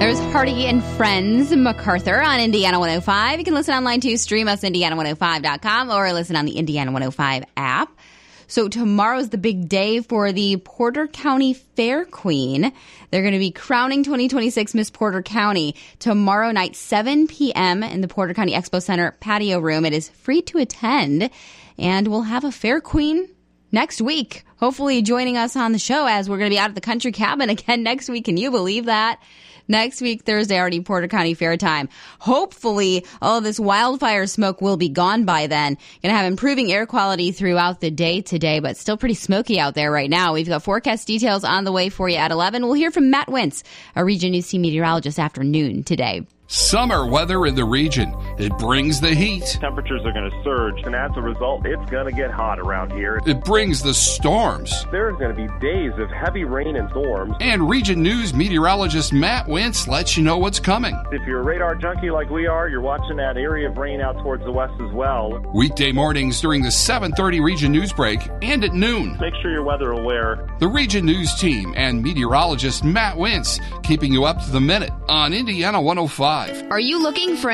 There's Hardy and Friends, MacArthur on Indiana 105. You can listen online too. Stream us, Indiana105.com, or listen on the Indiana 105 app. So tomorrow's the big day for the Porter County Fair Queen. They're going to be crowning 2026 Miss Porter County tomorrow night, 7 p.m. in the Porter County Expo Center patio room. It is free to attend, and we'll have a Fair Queen next week, hopefully joining us on the show, as we're going to be out at the Country Cabin again next week. Can you believe that? Next week, Thursday, already Porter County Fair time. Hopefully, all of this wildfire smoke will be gone by then. Going to have improving air quality throughout the day today, but still pretty smoky out there right now. We've got forecast details on the way for you at 11. We'll hear from Matt Wintz, a Region News Team meteorologist, after noon today. Summer weather in the region. It brings the heat. Temperatures are going to surge, and as a result, it's going to get hot around here. It brings the storms. There's going to be days of heavy rain and storms. And Region News meteorologist Matt Wintz lets you know what's coming. If you're a radar junkie like we are, you're watching that area of rain out towards the west as well. Weekday mornings during the 7:30 Region News break and at noon. Make sure you're weather aware. The Region News team and meteorologist Matt Wintz keeping you up to the minute on Indiana 105. Are you looking for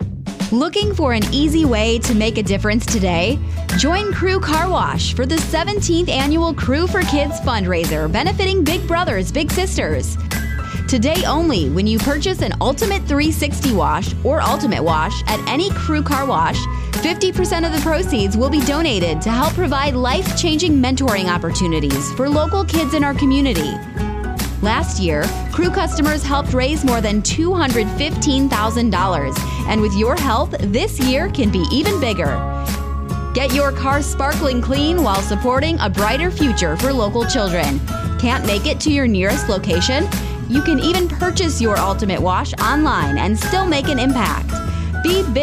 an easy way to make a difference today? Join Crew Car Wash for the 17th annual Crew for Kids fundraiser, benefiting Big Brothers Big Sisters. Today only, when you purchase an Ultimate 360 wash or Ultimate Wash at any Crew Car Wash, 50% of the proceeds will be donated to help provide life-changing mentoring opportunities for local kids in our community. Last year, Crew customers helped raise more than $215,000, and with your help, this year can be even bigger. Get your car sparkling clean while supporting a brighter future for local children. Can't make it to your nearest location? You can even purchase your Ultimate Wash online and still make an impact. Be big.